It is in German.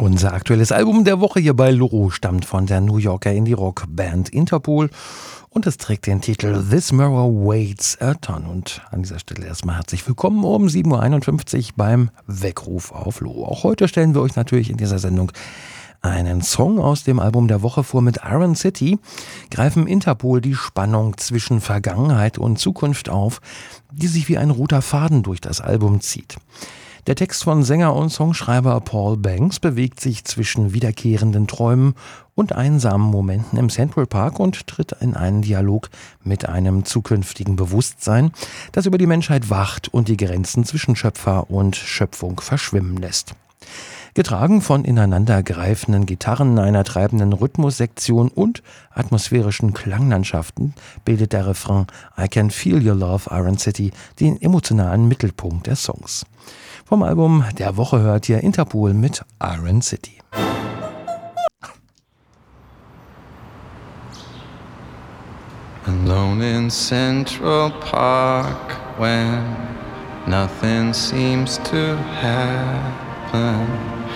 Unser aktuelles Album der Woche hier bei Loro stammt von der New Yorker Indie-Rock-Band Interpol und es trägt den Titel This Mirror Weighs a Ton. Und an dieser Stelle erstmal herzlich willkommen um 7.51 Uhr beim Weckruf auf Loro. Auch heute stellen wir euch natürlich in dieser Sendung einen Song aus dem Album der Woche vor. Mit Iron City greifen Interpol die Spannung zwischen Vergangenheit und Zukunft auf, die sich wie ein roter Faden durch das Album zieht. Der Text von Sänger und Songschreiber Paul Banks bewegt sich zwischen wiederkehrenden Träumen und einsamen Momenten im Central Park und tritt in einen Dialog mit einem zukünftigen Bewusstsein, das über die Menschheit wacht und die Grenzen zwischen Schöpfer und Schöpfung verschwimmen lässt. Getragen von ineinandergreifenden Gitarren, einer treibenden Rhythmussektion und atmosphärischen Klanglandschaften bildet der Refrain I Can Feel Your Love, Iron City den emotionalen Mittelpunkt des Songs. Vom Album der Woche hört ihr Interpol mit Iron City. Alone in Central Park when nothing seems to happen.